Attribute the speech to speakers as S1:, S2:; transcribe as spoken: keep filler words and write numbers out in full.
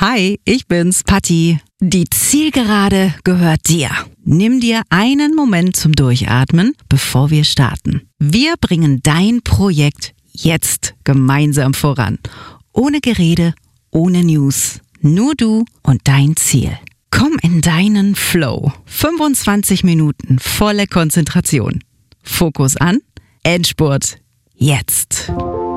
S1: Hi, ich bin's, Patti. Die Zielgerade gehört dir. Nimm dir einen Moment zum Durchatmen, bevor wir starten. Wir bringen dein Projekt jetzt gemeinsam voran. Ohne Gerede, ohne News. Nur du und dein Ziel. Komm in deinen Flow. fünfundzwanzig Minuten volle Konzentration. Fokus an. Endspurt. Jetzt.